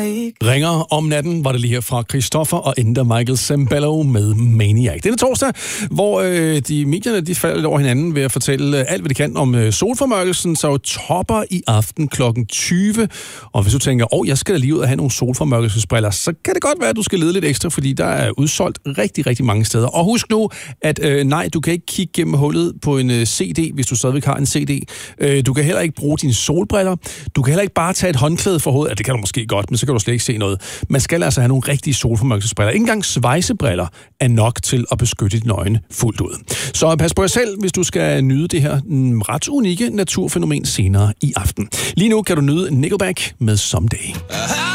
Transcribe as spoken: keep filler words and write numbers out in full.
Ringer om natten var det lige her fra Christoffer og Ender Michael Sembello med Maniac. Denne torsdag, hvor øh, de medierne de falder lidt over hinanden ved at fortælle alt, hvad de kan om øh, solformørkelsen, så topper i aften klokken tyve. Og hvis du tænker, åh, oh, jeg skal da lige ud og have nogle solformørkelsesbriller, så kan det godt være, at du skal lede lidt ekstra, fordi der er udsolgt rigtig, rigtig mange steder. Og husk nu, at øh, nej, du kan ikke kigge gennem hullet på en øh, C D, hvis du stadigvæk har en C D. Øh, du kan heller ikke bruge dine solbriller. Du kan heller ikke bare tage et håndklæde for hovedet. Ja, det kan du måske godt, men så kan du slet ikke se noget. Man skal altså have nogle rigtige solformørkelsesbriller. Ikke engang svejsebriller er nok til at beskytte dine øjne fuldt ud. Så pas på jer selv, hvis du skal nyde det her mm, ret unikke naturfænomen senere i aften. Lige nu kan du nyde Nickelback med Someday.